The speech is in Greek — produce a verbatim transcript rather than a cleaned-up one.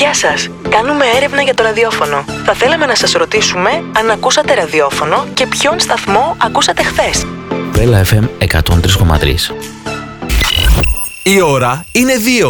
Γεια σας. Κάνουμε έρευνα για το ραδιόφωνο. Θα θέλαμε να σας ρωτήσουμε αν ακούσατε ραδιόφωνο και ποιον σταθμό ακούσατε χθες. Βέλα εφ εμ εκατόν τρία κόμμα τρία. Η ώρα είναι δύο.